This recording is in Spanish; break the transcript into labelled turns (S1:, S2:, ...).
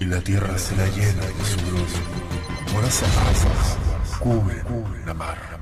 S1: y la tierra se la llena de su luz. Por esas aguas cubre la mar.